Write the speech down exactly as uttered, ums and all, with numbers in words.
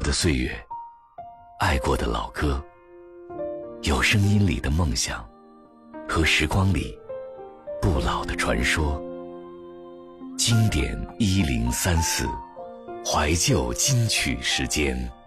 的岁月，爱过的老歌，有声音里的梦想，和时光里不老的传说。经典一零三四，怀旧金曲时间。